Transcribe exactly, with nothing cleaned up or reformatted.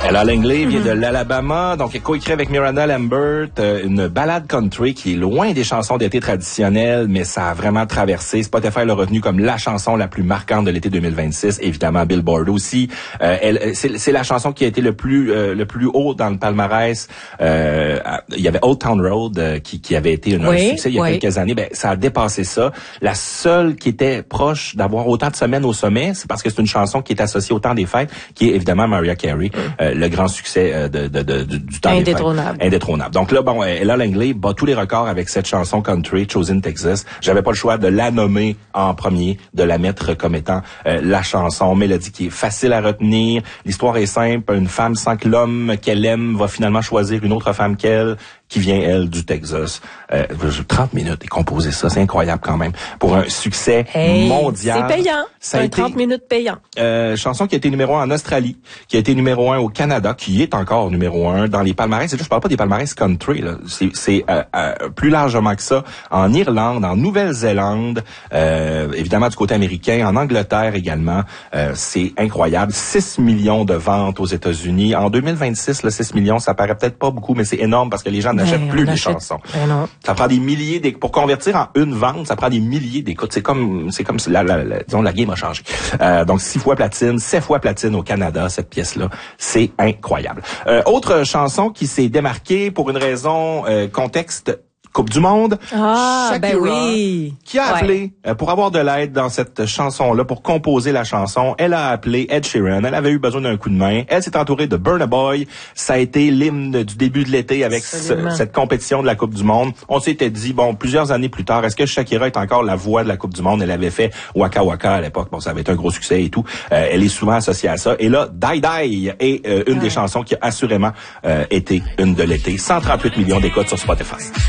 Ella Langley vient de l'Alabama, donc elle coécrit avec Miranda Lambert euh, une ballade country qui est loin des chansons d'été traditionnelles, mais ça a vraiment traversé. Spotify l'a retenu comme la chanson la plus marquante de l'été deux mille vingt-six, évidemment Billboard aussi. Euh, elle, c'est, c'est la chanson qui a été le plus euh, le plus haut dans le palmarès. Euh, il y avait Old Town Road euh, qui, qui avait été une, oui, un succès il y a oui. quelques années. Ben ça a dépassé ça. La seule qui était proche d'avoir autant de semaines au sommet, c'est parce que c'est une chanson qui est associée au temps des fêtes, qui est évidemment Mariah Carey. Mm. Euh, le grand succès euh, de, de, de, de, du temps indétrônable. des fêtes. Indétrônable. Donc là, bon, Ella Langley bat tous les records avec cette chanson country, Chosen Texas. J'avais pas le choix de la nommer en premier, de la mettre comme étant euh, la chanson, mélodie qui est facile à retenir. L'histoire est simple. Une femme sans que l'homme qu'elle aime va finalement choisir une autre femme qu'elle, qui vient, elle, du Texas. Euh, trente minutes et composer ça, c'est incroyable quand même. Pour un succès hey, mondial. C'est payant. Ça a un été, trente minutes payant. Euh, chanson qui a été numéro un en Australie, qui a été numéro un au Canada, qui est encore numéro un dans les palmarès. Et là, je parle pas des palmarès country, là. C'est, c'est euh, euh, plus largement que ça. En Irlande, en Nouvelle-Zélande, euh, évidemment du côté américain, en Angleterre également. Euh, c'est incroyable. six millions de ventes aux États-Unis. En deux mille vingt-six, là, six millions, ça paraît peut-être pas beaucoup, mais c'est énorme parce que les gens n'achètent ben, plus les chansons. Ben non. Ça prend des milliers d'écoutes. Pour convertir en une vente, ça prend des milliers d'écoutes. C'est comme, c'est comme la, la, la, disons, la game a changé. Euh, donc, six fois platine, sept fois platine au Canada, cette pièce-là. C'est incroyable. Euh, autre chanson qui s'est démarquée pour une raison, euh, contexte, Coupe du Monde. Ah, Shakira, ben oui. Qui a appelé ouais. euh, pour avoir de l'aide dans cette chanson-là, pour composer la chanson. Elle a appelé Ed Sheeran. Elle avait eu besoin d'un coup de main. Elle s'est entourée de Burna Boy. Ça a été l'hymne du début de l'été avec ce, cette compétition de la Coupe du Monde. On s'était dit, bon, plusieurs années plus tard, est-ce que Shakira est encore la voix de la Coupe du Monde? Elle avait fait Waka Waka à l'époque. Bon, ça avait été un gros succès et tout. Euh, elle est souvent associée à ça. Et là, Die Die est euh, une ouais. des chansons qui a assurément euh, été une de l'été. cent trente-huit millions d'écoutes sur Spotify.